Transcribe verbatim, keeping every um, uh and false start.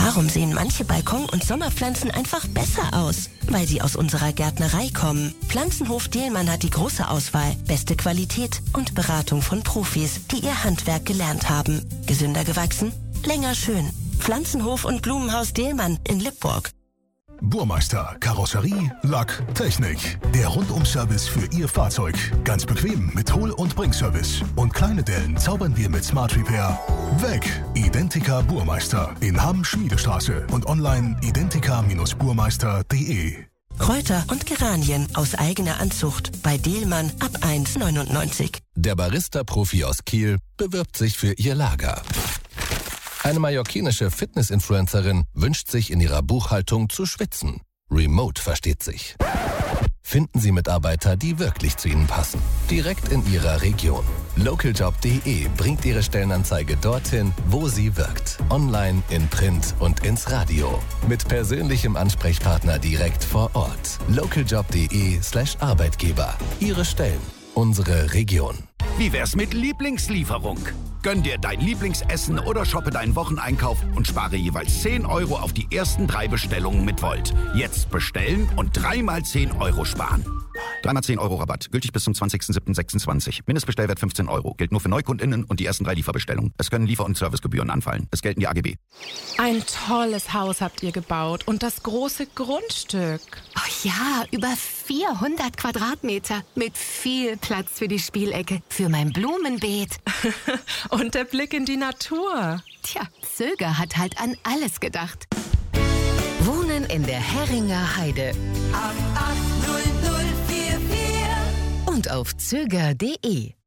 Warum sehen manche Balkon- und Sommerpflanzen einfach besser aus? Weil sie aus unserer Gärtnerei kommen. Pflanzenhof Dehlmann hat die große Auswahl, beste Qualität und Beratung von Profis, die ihr Handwerk gelernt haben. Gesünder gewachsen? Länger schön. Pflanzenhof und Blumenhaus Dehlmann in Lippburg. Burmeister, Karosserie, Lack, Technik. Der Rundum-Service für Ihr Fahrzeug. Ganz bequem mit Hol- und Bringservice. Und kleine Dellen zaubern wir mit Smart Repair weg. Identica Burmeister in Hamm-Schmiedestraße und online identica burmeister punkt de. Kräuter und Geranien aus eigener Anzucht bei Dehlmann ab eins Komma neunundneunzig. Der Barista-Profi aus Kiel bewirbt sich für Ihr Lager. Eine mallorquinische Fitness-Influencerin wünscht sich in ihrer Buchhaltung zu schwitzen. Remote versteht sich. Finden Sie Mitarbeiter, die wirklich zu Ihnen passen. Direkt in Ihrer Region. Localjobs punkt de bringt Ihre Stellenanzeige dorthin, wo sie wirkt. Online, in Print und ins Radio. Mit persönlichem Ansprechpartner direkt vor Ort. Localjobs punkt de slash Arbeitgeber. Ihre Stellen. Unsere Region. Wie wär's mit Lieblingslieferung? Gönn dir dein Lieblingsessen oder shoppe deinen Wocheneinkauf und spare jeweils zehn Euro auf die ersten drei Bestellungen mit Volt. Jetzt bestellen und dreimal zehn Euro sparen. Dreimal zehn Euro Rabatt. Gültig bis zum zwanzigsten siebten sechsundzwanzig. Mindestbestellwert fünfzehn Euro. Gilt nur für NeukundInnen und die ersten drei Lieferbestellungen. Es können Liefer- und Servicegebühren anfallen. Es gelten die A G B. Ein tolles Haus habt ihr gebaut und das große Grundstück. Oh ja, über vierhundert Quadratmeter mit viel Platz für die Spielecke, für mein Blumenbeet. Und der Blick in die Natur. Tja, Zöger hat halt an alles gedacht. Wohnen in der Herringer Heide. acht acht null null vier vier Und auf zöger punkt de.